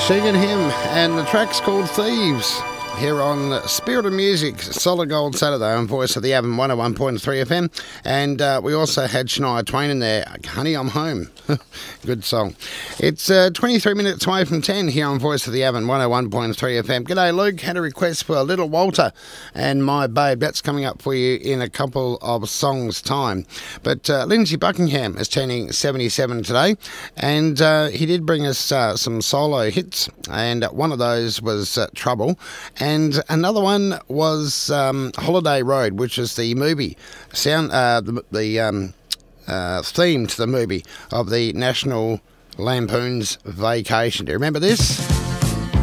Singing him, and the track's called Thieves. Here on Spirit of Music, Solid Gold Saturday on Voice of the Avon 101.3 FM. And we also had Shania Twain in there, Honey, I'm Home. Good song. It's 23 minutes away from 10 here on Voice of the Avon 101.3 FM. G'day, Luke. Had a request for Little Walter and My Babe. That's coming up for you in a couple of songs' time. But Lindsay Buckingham is turning 77 today, and he did bring us some solo hits, and one of those was Trouble. And another one was Holiday Road, which is the movie theme to the movie of the National Lampoon's Vacation. Do you remember this?